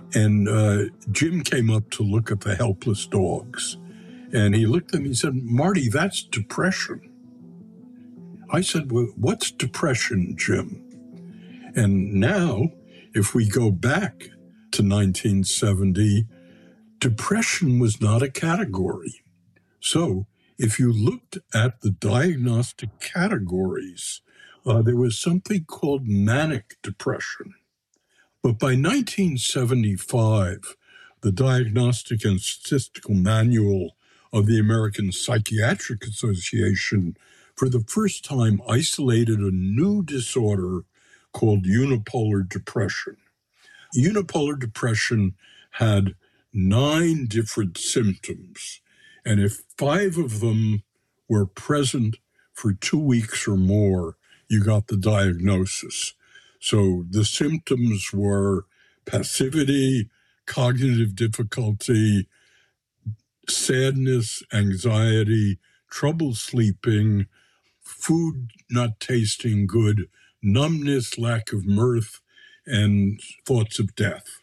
And Jim came up to look at the helpless dogs. And he looked at me and said, "Marty, that's depression." I said, "Well, what's depression, Jim?" And now, if we go back to 1970, depression was not a category. So if you looked at the diagnostic categories, there was something called manic depression. But by 1975, the Diagnostic and Statistical Manual of the American Psychiatric Association for the first time isolated a new disorder called unipolar depression. Unipolar depression had 9 different symptoms, and if 5 of them were present for 2 weeks or more, you got the diagnosis. So the symptoms were passivity, cognitive difficulty, sadness, anxiety, trouble sleeping, food not tasting good, numbness, lack of mirth, and thoughts of death.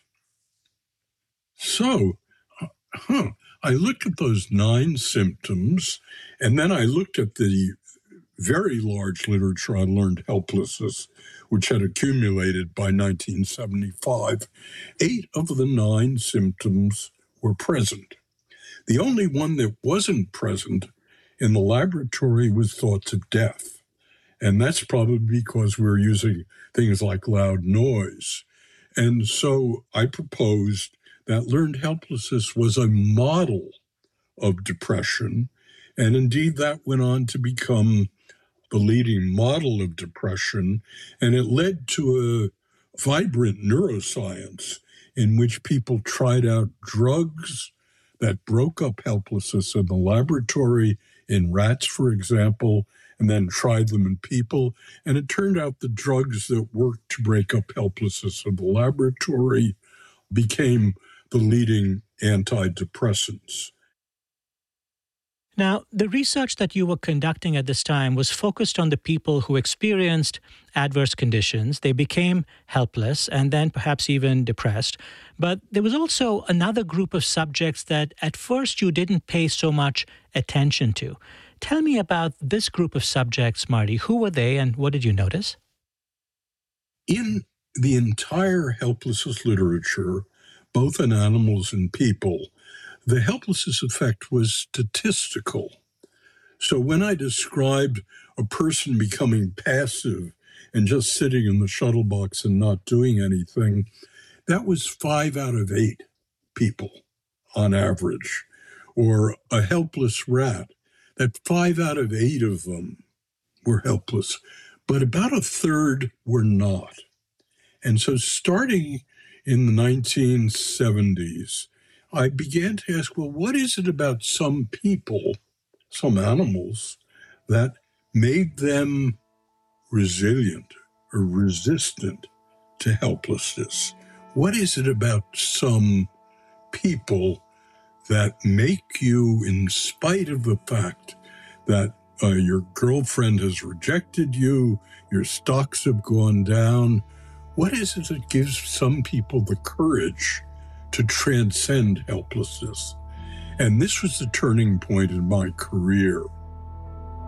So, I looked at those 9 symptoms, and then I looked at the very large literature on learned helplessness, which had accumulated by 1975. 8 of the 9 symptoms were present. The only one that wasn't present in the laboratory was thoughts of death. And that's probably because we're using things like loud noise. And so I proposed that learned helplessness was a model of depression. And indeed, that went on to become the leading model of depression. And it led to a vibrant neuroscience in which people tried out drugs that broke up helplessness in the laboratory, in rats, for example, and then tried them in people. And it turned out the drugs that worked to break up helplessness in the laboratory became the leading antidepressants. Now, the research that you were conducting at this time was focused on the people who experienced adverse conditions. They became helpless and then perhaps even depressed. But there was also another group of subjects that at first you didn't pay so much attention to. Tell me about this group of subjects, Marty. Who were they and what did you notice? In the entire helplessness literature, both in animals and people, the helplessness effect was statistical. So when I described a person becoming passive and just sitting in the shuttle box and not doing anything, that was 5 out of 8 people on average. Or a helpless rat, that 5 out of 8 of them were helpless, but about a third were not. And so starting in the 1970s, I began to ask, well, what is it about some people, some animals, that made them resilient or resistant to helplessness? What is it about some people that make you, in spite of the fact that your girlfriend has rejected you, your stocks have gone down, what is it that gives some people the courage to transcend helplessness? And this was the turning point in my career.